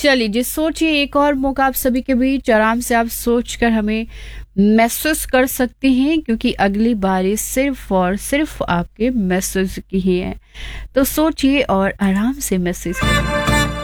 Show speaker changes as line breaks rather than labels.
लीजिए, सोचिए एक और मौका आप सभी के बीच, आराम से आप सोचकर हमें मैसेज कर सकते हैं, क्योंकि अगली बारी सिर्फ और सिर्फ आपके मैसेज की ही है। तो सोचिए और आराम से मैसेज करें।